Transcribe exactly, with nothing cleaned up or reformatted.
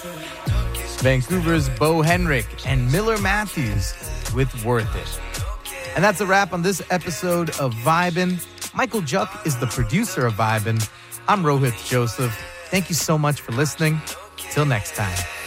Vancouver's Bo Henrik and Miller Matthews with Worth It. And that's a wrap on this episode of Vibin'. Michael Juck is the producer of Vibin'. I'm Rohit Joseph. Thank you so much for listening. Till next time.